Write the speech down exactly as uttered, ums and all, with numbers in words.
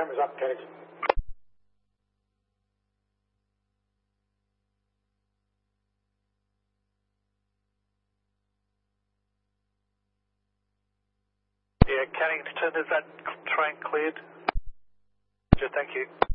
cameras up, Kennedy. Yeah, Cannington, is that train cleared? Thank you.